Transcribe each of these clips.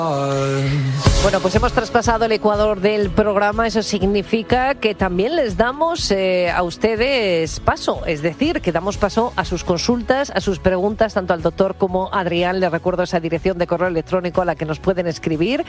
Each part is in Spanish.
Bueno, pues hemos traspasado el ecuador del programa. Eso significa que también les damos a ustedes paso, es decir, que damos paso a sus consultas, a sus preguntas, tanto al doctor como a Adrián. Les recuerdo esa dirección de correo electrónico a la que nos pueden escribir,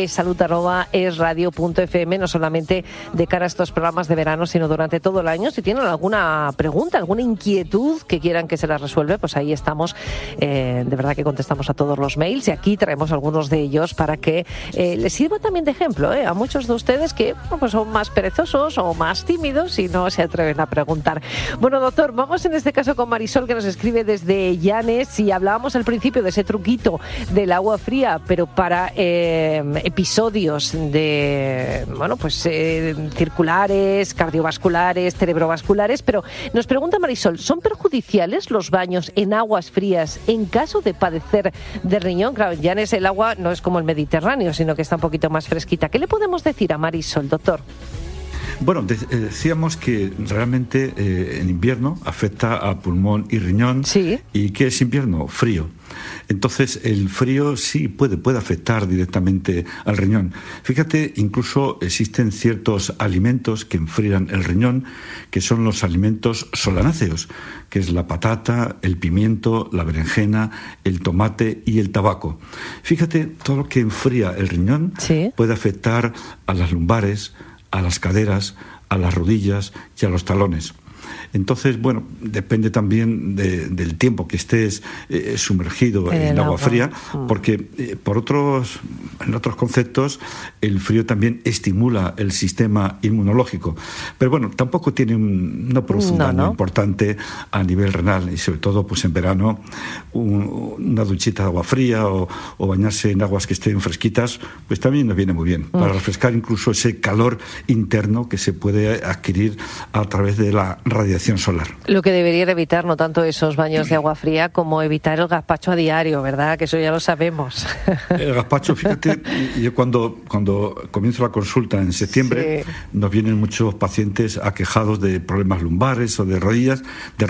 salud@esradio.fm, no solamente de cara a estos programas de verano, sino durante todo el año. Si tienen alguna pregunta, alguna inquietud que quieran que se las resuelva, pues ahí estamos. De verdad que contestamos a todos los mails y aquí traemos algunos de ellos para que les sirva también de ejemplo a muchos de ustedes que pues son más perezosos o más tímidos y no se atreven a preguntar. Bueno, doctor, vamos en este caso con Marisol, que nos escribe desde Llanes, y hablábamos al principio de ese truquito del agua fría, pero para episodios de circulares, cardiovasculares, cerebrovasculares. Pero nos pregunta Marisol, ¿son perjudiciales los baños en aguas frías en caso de padecer de riñón? Claro, en Llanes el agua no es como el Mediterráneo, sino que está un poquito más fresquita. ¿Qué le podemos decir a Marisol, doctor? Bueno, decíamos que realmente en invierno afecta a pulmón y riñón. Sí. ¿Y qué es invierno? Frío. Entonces, el frío sí puede afectar directamente al riñón. Fíjate, incluso existen ciertos alimentos que enfrían el riñón, que son los alimentos solanáceos, que es la patata, el pimiento, la berenjena, el tomate y el tabaco. Fíjate, todo lo que enfría el riñón puede afectar a las lumbares, a las caderas, a las rodillas y a los talones. Entonces, bueno, depende también del tiempo que estés sumergido en agua fría, porque en otros conceptos el frío también estimula el sistema inmunológico. Pero bueno, tampoco no produce un daño importante a nivel renal, y sobre todo pues en verano una duchita de agua fría o bañarse en aguas que estén fresquitas, pues también nos viene muy bien para refrescar incluso ese calor interno que se puede adquirir a través de la radiación solar. Lo que debería evitar, no tanto esos baños de agua fría, como evitar el gazpacho a diario, ¿verdad? Que eso ya lo sabemos. El gazpacho, fíjate, yo cuando comienzo la consulta en septiembre, nos vienen muchos pacientes aquejados de problemas lumbares o de rodillas,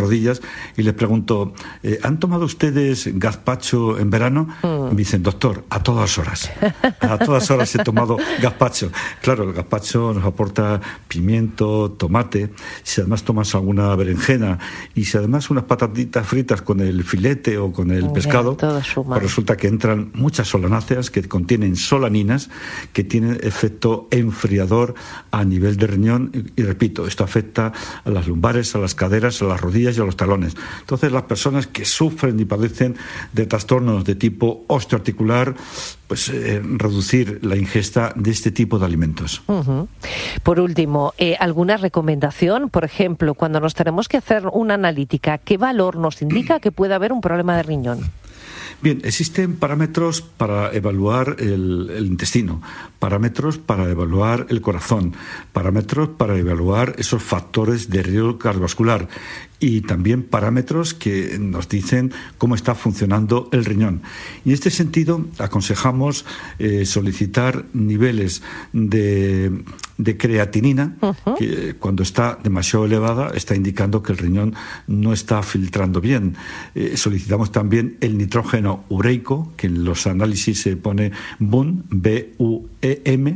y les pregunto, ¿han tomado ustedes gazpacho en verano? Me dicen, doctor, a todas horas. A todas horas he tomado gazpacho. Claro, el gazpacho nos aporta pimiento, tomate. Si además tomas alguna berenjena y si además unas patatitas fritas con el filete o con el pescado, pues resulta que entran muchas solanáceas que contienen solaninas que tienen efecto enfriador a nivel de riñón y repito, esto afecta a las lumbares, a las caderas, a las rodillas y a los talones. Entonces las personas que sufren y padecen de trastornos de tipo osteoarticular, pues reducir la ingesta de este tipo de alimentos. Por último, ¿alguna recomendación? Por ejemplo, cuando nos tenemos que hacer una analítica, ¿qué valor nos indica que puede haber un problema de riñón? Bien, existen parámetros para evaluar el intestino, parámetros para evaluar el corazón, parámetros para evaluar esos factores de riesgo cardiovascular y también parámetros que nos dicen cómo está funcionando el riñón. Y en este sentido aconsejamos solicitar niveles de creatinina, que cuando está demasiado elevada está indicando que el riñón no está filtrando bien. Solicitamos también el nitrógeno ureico, que en los análisis se pone BUN, B-U-E-M,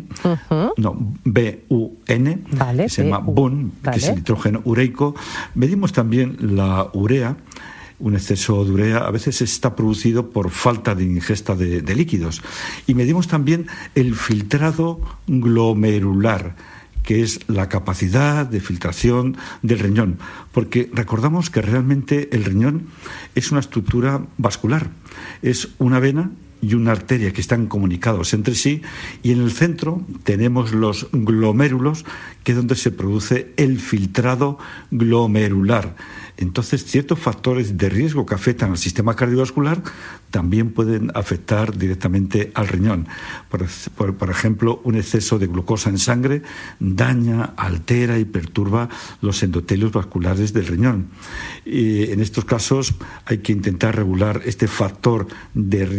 B-U-N, vale, se llama BUN, que es el nitrógeno ureico. Medimos también la urea. Un exceso de urea a veces está producido por falta de ingesta de líquidos. Y medimos también el filtrado glomerular, que es la capacidad de filtración del riñón, porque recordamos que realmente el riñón es una estructura vascular, es una vena y una arteria que están comunicados entre sí, y en el centro tenemos los glomérulos, que es donde se produce el filtrado glomerular. Entonces, ciertos factores de riesgo que afectan al sistema cardiovascular también pueden afectar directamente al riñón. Por ejemplo, un exceso de glucosa en sangre daña, altera y perturba los endotelios vasculares del riñón. Y en estos casos hay que intentar regular este factor de riesgo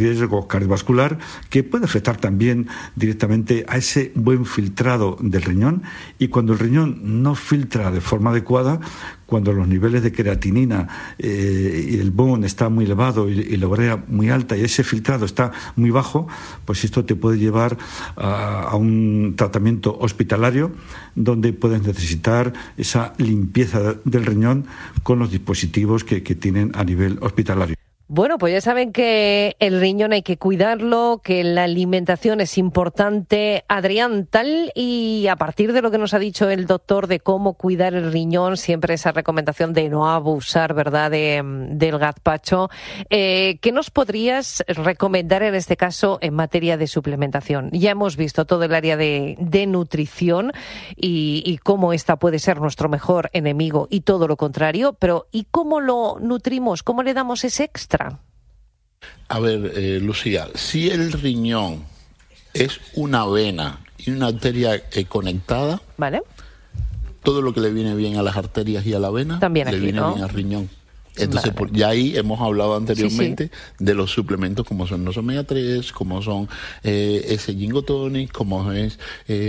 cardiovascular que puede afectar también directamente a ese buen filtrado del riñón, y cuando el riñón no filtra de forma adecuada, cuando los niveles de creatinina y el BON está muy elevado y la urea muy alta y ese filtrado está muy bajo, pues esto te puede llevar a un tratamiento hospitalario donde puedes necesitar esa limpieza del riñón con los dispositivos que tienen a nivel hospitalario. Bueno, pues ya saben que el riñón hay que cuidarlo, que la alimentación es importante. Adrián, tal y a partir de lo que nos ha dicho el doctor de cómo cuidar el riñón, siempre esa recomendación de no abusar, ¿verdad?, del gazpacho, ¿qué nos podrías recomendar en este caso en materia de suplementación? Ya hemos visto todo el área de nutrición y cómo esta puede ser nuestro mejor enemigo y todo lo contrario, pero ¿y cómo lo nutrimos? ¿Cómo le damos ese extra? A ver, Lucía, si el riñón es una vena y una arteria conectada, ¿vale?, todo lo que le viene bien a las arterias y a la vena también le aquí, viene ¿no?, bien al riñón. Entonces, vale, ya ahí hemos hablado anteriormente sí. de los suplementos como son los omega 3, como son ese Ginkgo Tonic, como es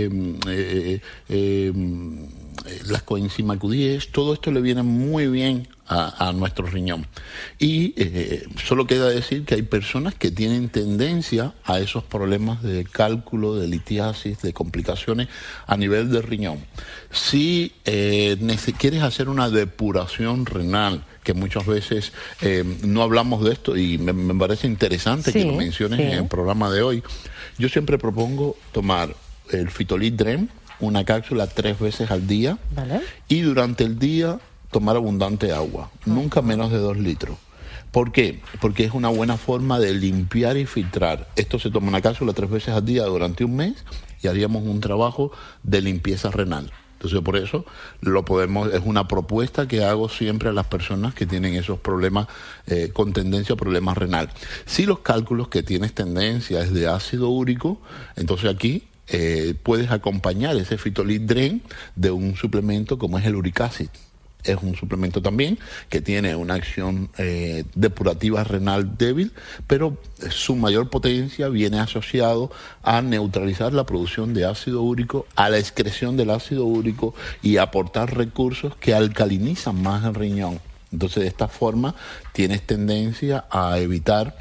las coenzima Q10, todo esto le viene muy bien a nuestro riñón. Y solo queda decir que hay personas que tienen tendencia a esos problemas de cálculo, de litiasis, de complicaciones a nivel del riñón. Si quieres hacer una depuración renal, que muchas veces no hablamos de esto y me parece interesante que lo menciones en el programa de hoy, yo siempre propongo tomar el Phytolith Dren, una cápsula 3 veces al día, ¿vale?, y durante el día tomar abundante agua, nunca menos de 2 litros. ¿Por qué? Porque es una buena forma de limpiar y filtrar. Esto se toma una cápsula 3 veces al día durante un mes y haríamos un trabajo de limpieza renal. Entonces, por eso es una propuesta que hago siempre a las personas que tienen esos problemas con tendencia a problemas renal. Si los cálculos que tienes tendencia es de ácido úrico, entonces aquí puedes acompañar ese Phytolith Dren de un suplemento como es el Uric Acid. Es un suplemento también que tiene una acción depurativa renal débil, pero su mayor potencia viene asociado a neutralizar la producción de ácido úrico, a la excreción del ácido úrico y aportar recursos que alcalinizan más el riñón. Entonces, de esta forma tienes tendencia a evitar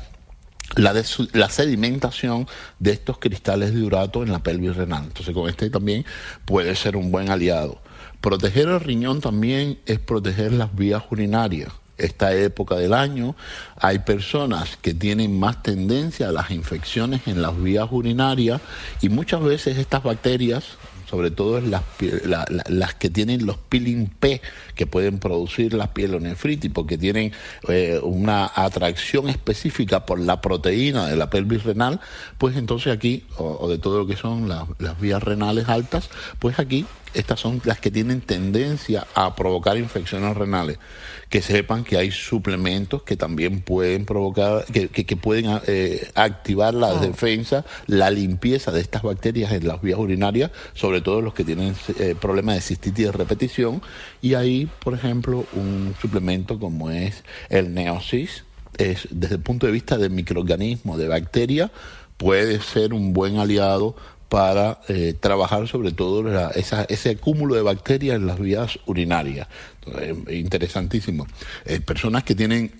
la sedimentación de estos cristales de urato en la pelvis renal. Entonces, con este también puede ser un buen aliado. Proteger el riñón también es proteger las vías urinarias. Esta época del año hay personas que tienen más tendencia a las infecciones en las vías urinarias y muchas veces estas bacterias, sobre todo las que tienen los peeling P, que pueden producir la pielonefritis, porque tienen una atracción específica por la proteína de la pelvis renal, pues entonces aquí, o de todo lo que son las vías renales altas, pues aquí estas son las que tienen tendencia a provocar infecciones renales. Que sepan que hay suplementos que también pueden provocar, que pueden activar la defensa, la limpieza de estas bacterias en las vías urinarias, sobre todo los que tienen problemas de cistitis de repetición. Y ahí, por ejemplo, un suplemento como es el Neosis, desde el punto de vista de microorganismo, de bacteria, puede ser un buen aliado para trabajar sobre todo ese cúmulo de bacterias en las vías urinarias. Entonces, interesantísimo. Personas que tienen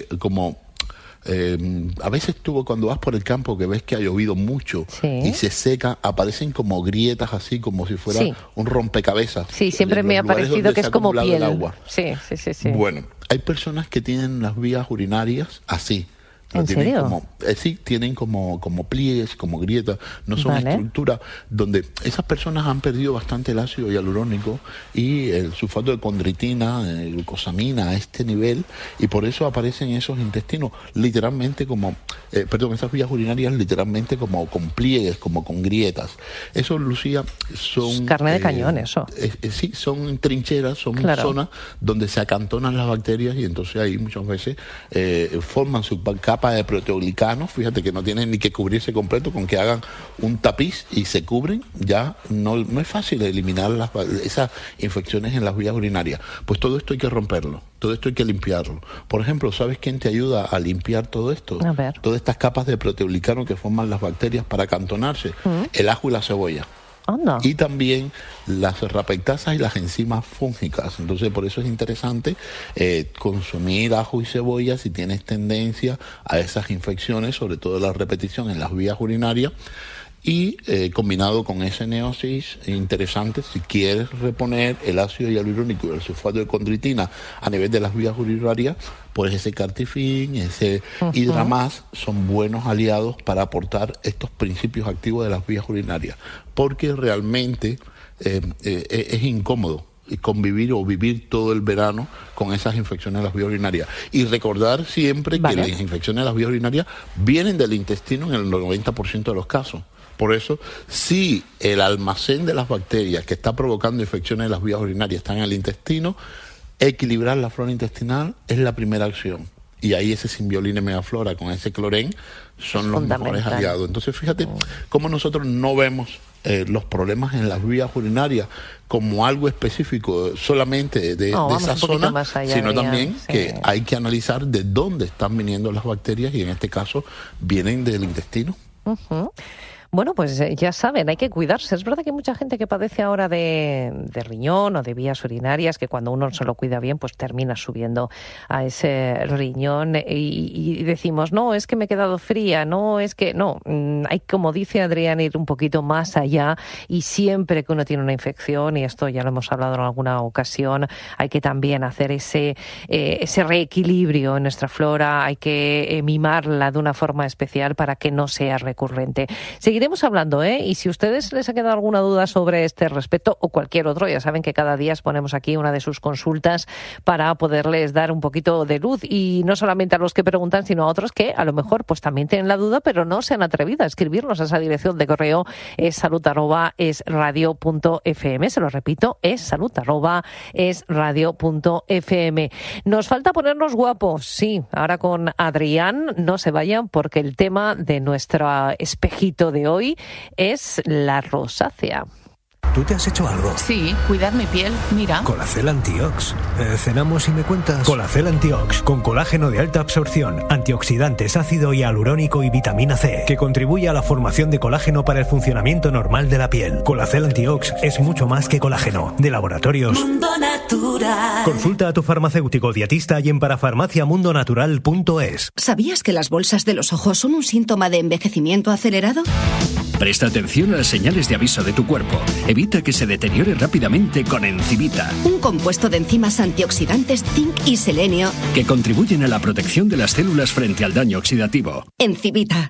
a veces cuando vas por el campo que ves que ha llovido mucho y se seca, aparecen como grietas así, como si fuera un rompecabezas. Sí, siempre me ha parecido que es como piel. Sí. Bueno, hay personas que tienen las vías urinarias así. ¿En serio? Sí, tienen como pliegues, como grietas, no son estructuras donde esas personas han perdido bastante el ácido hialurónico y el sulfato de condritina, glucosamina a este nivel, y por eso aparecen esos intestinos literalmente esas vías urinarias literalmente como con pliegues, como con grietas. Eso, Lucía, son... Carne de cañón, eso. Sí, son trincheras, son zonas donde se acantonan las bacterias y entonces ahí muchas veces forman su cápsula capa de proteoglicanos, fíjate que no tienen ni que cubrirse completo, con que hagan un tapiz y se cubren, ya no es fácil eliminar esas infecciones en las vías urinarias. Pues todo esto hay que romperlo, todo esto hay que limpiarlo. Por ejemplo, ¿sabes quién te ayuda a limpiar todo esto? A ver. Todas estas capas de proteoglicano que forman las bacterias para acantonarse, el ajo y la cebolla. Anda. Y también las rapectasas y las enzimas fúngicas. Entonces, por eso es interesante consumir ajo y cebolla si tienes tendencia a esas infecciones, sobre todo la repetición en las vías urinarias. Y combinado con ese Neosis, interesante, si quieres reponer el ácido hialurónico y el sulfato de condritina a nivel de las vías urinarias, pues ese Cartifin, ese Hidramás son buenos aliados para aportar estos principios activos de las vías urinarias, porque realmente es incómodo convivir o vivir todo el verano con esas infecciones de las vías urinarias. Y recordar siempre que las infecciones de las vías urinarias vienen del intestino en el 90% de los casos. Por eso, si el almacén de las bacterias que está provocando infecciones de las vías urinarias está en el intestino, equilibrar la flora intestinal es la primera acción. Y ahí ese Symbiolin y Megaflora con ese clorén son los mejores aliados. Entonces, fíjate cómo nosotros no vemos los problemas en las vías urinarias como algo específico solamente de esa zona, sino también que hay que analizar de dónde están viniendo las bacterias, y en este caso vienen del intestino. Bueno, pues ya saben, hay que cuidarse. Es verdad que hay mucha gente que padece ahora de riñón o de vías urinarias, que cuando uno se lo cuida bien, pues termina subiendo a ese riñón y decimos, no, es que me he quedado fría, no, es que no. Hay, como dice Adrián, ir un poquito más allá, y siempre que uno tiene una infección, y esto ya lo hemos hablado en alguna ocasión, hay que también hacer ese reequilibrio en nuestra flora, hay que mimarla de una forma especial para que no sea recurrente. Seguiremos hablando, y si a ustedes les ha quedado alguna duda sobre este respecto o cualquier otro, ya saben que cada día ponemos aquí una de sus consultas para poderles dar un poquito de luz, y no solamente a los que preguntan, sino a otros que a lo mejor pues también tienen la duda, pero no se han atrevido a escribirnos a esa dirección de correo, salud@esradio.fm. Se lo repito, salud@esradio.fm. Nos falta ponernos guapos, sí, ahora con Adrián. No se vayan, porque el tema de nuestro espejito de hoy es la rosácea. ¿Tú te has hecho algo? Sí, cuidar mi piel, mira. Colacel Antiox. Cenamos y me cuentas. Colacel Antiox, con colágeno de alta absorción, antioxidantes, ácido hialurónico y vitamina C, que contribuye a la formación de colágeno para el funcionamiento normal de la piel. Colacel Antiox es mucho más que colágeno. De Laboratorios Mundo Natural. Consulta a tu farmacéutico dietista y en parafarmaciamundonatural.es. ¿Sabías que las bolsas de los ojos son un síntoma de envejecimiento acelerado? Presta atención a las señales de aviso de tu cuerpo. Evita que se deteriore rápidamente con Encivita, Un compuesto de enzimas antioxidantes, zinc y selenio. que contribuyen a la protección de las células frente al daño oxidativo. Encivita,